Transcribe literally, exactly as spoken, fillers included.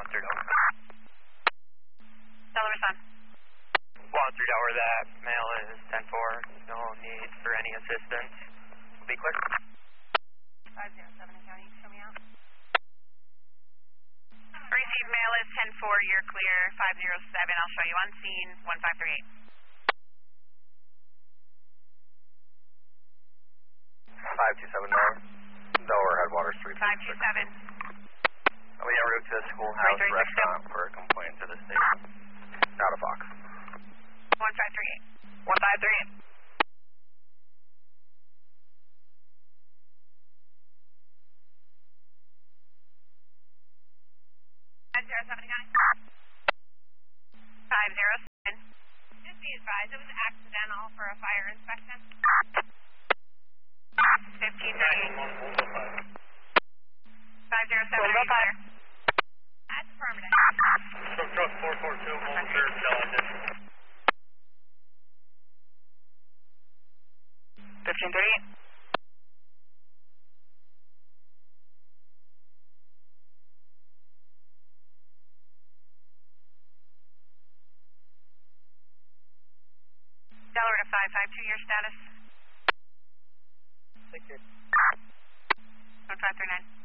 three Delaware. Delaware, respond. one three Delaware, that male is ten four. No need for any assistance. Be clear. five zero seven County, show me out. Received mail is ten four, you're clear. five zero seven, I'll show you on scene. one five three eight. five two seven Delaware. Delaware Headwaters three three six. five two seven. We en route to the Schoolhouse Restaurant for a complaint to the station. Out of Fox. one five three eight. one five three eight. five zero seven County. five zero seven. Just be advised, it was accidental for a fire inspection. fifteen thirty-eight. five zero seven, are you clear? That's affirmative. Truck truck four four two, home third, fifteen thirty-eight. Delaware to five five two, your status? Thank you. one five three nine.